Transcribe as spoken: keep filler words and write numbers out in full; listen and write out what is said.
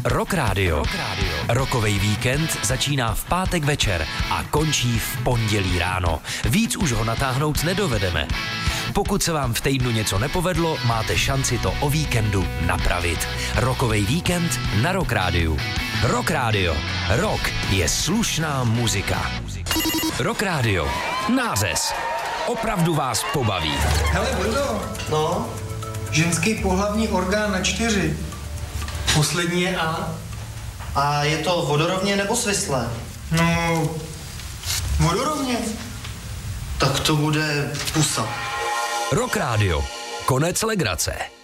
Rock Radio. Rockovej víkend začíná v pátek večer a končí v pondělí ráno. Víc už ho natáhnout nedovedeme. Pokud se vám v týdnu něco nepovedlo, máte šanci to o víkendu napravit. Rockovej víkend na Rock Radio. Rock Radio. Rock je slušná muzika. Rock Radio. Nářez. Opravdu vás pobaví. Hele, Bruno. No? Ženský pohlavní orgán na čtyři. Poslední je A. A je to vodorovně nebo svislé? No, vodorovně. Tak to bude pusa. Rock Radio. Konec legrace.